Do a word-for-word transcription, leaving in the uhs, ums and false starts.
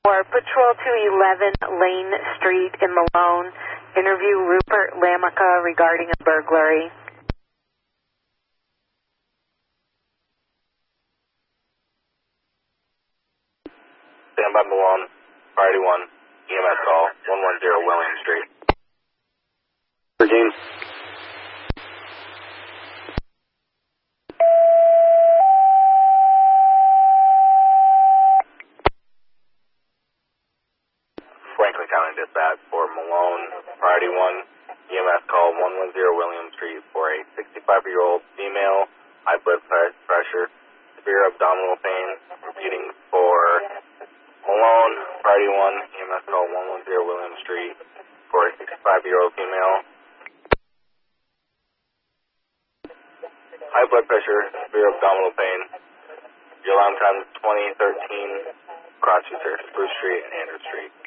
Or Patrol two eleven Lane Street in Malone. Interview Rupert Lamica regarding a burglary. Stand by Malone, priority one, E M S call, one one zero William Street. Virginia. Franklin County Dispatch for Malone, priority one, E M S call one one zero William Street for a sixty-five-year-old female, high blood pressure, severe abdominal pain, repeating for Malone, priority one, E M S call one one zero William Street for a sixty-five-year-old female, high blood pressure, severe abdominal pain. Your alarm time is twenty thirteen, Crotchester, Spruce Street, and Andrew Street.